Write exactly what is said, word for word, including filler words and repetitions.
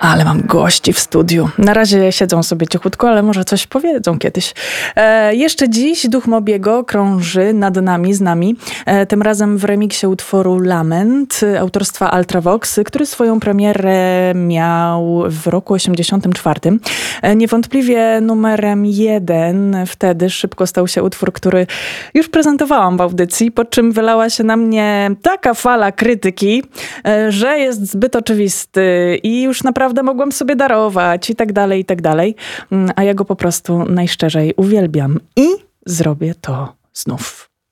Ale mam gości w studiu. Na razie siedzą sobie cichutko, ale może coś powiedzą kiedyś. E, jeszcze dziś Duch Mobiego krąży nad nami, z nami. E, tym razem w remiksie utworu Lament autorstwa Ultravox, który swoją premierę miał w roku osiemdziesiątym czwartym. E, niewątpliwie numerem jeden wtedy szybko stał się utwór, który już prezentowałam w audycji, po czym wylała się na mnie taka fala krytyki, e, że jest zbyt oczywisty i już naprawdę mogłam sobie darować i tak dalej, i tak dalej. A ja go po prostu najszczerzej uwielbiam i zrobię to znów.